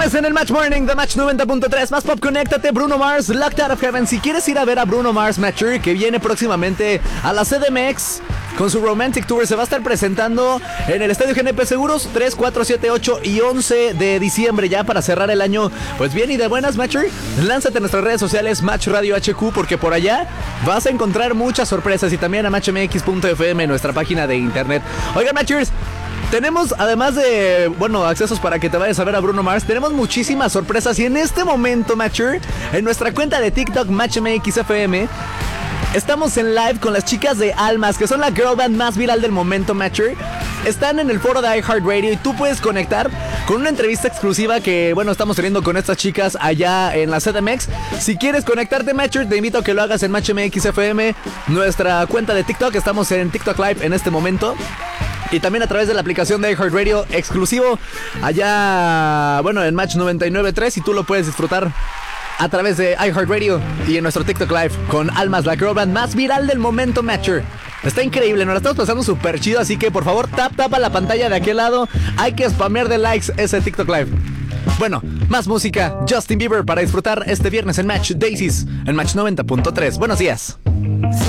viernes en el Match Morning de Match 90.3. Más pop, conéctate. Bruno Mars, Locked Out of Heaven. Si quieres ir a ver a Bruno Mars, Matcher, que viene próximamente a la CDMX con su Romantic Tour, se va a estar presentando en el Estadio GNP Seguros 3, 4, 7, 8 y 11 de diciembre, ya para cerrar el año. Pues bien y de buenas, Matcher. Lánzate a nuestras redes sociales, Match Radio HQ, porque por allá vas a encontrar muchas sorpresas, y también a matchmx.fm, nuestra página de internet. Oigan, Matchers, tenemos, además de, accesos para que te vayas a ver a Bruno Mars, tenemos muchísimas sorpresas. Y en este momento, Matcher, en nuestra cuenta de TikTok, MatchMXFM, estamos en live con las chicas de Almas, que son la girl band más viral del momento, Matcher. Están en el foro de iHeartRadio y tú puedes conectar con una entrevista exclusiva que, estamos teniendo con estas chicas allá en la CDMX. Si quieres conectarte, Matcher, te invito a que lo hagas en MatchMXFM, nuestra cuenta de TikTok. Estamos en TikTok Live en este momento. Y también a través de la aplicación de iHeartRadio, exclusivo allá, en Match 99.3, y tú lo puedes disfrutar a través de iHeartRadio y en nuestro TikTok Live con Almas, la girl band más viral del momento, Matcher. Está increíble, nos la estamos pasando súper chido, así que por favor, tapa la pantalla de aquel lado. Hay que spamear de likes ese TikTok Live. Más música, Justin Bieber para disfrutar este viernes en Match Daisies, en Match 90.3. Buenos días.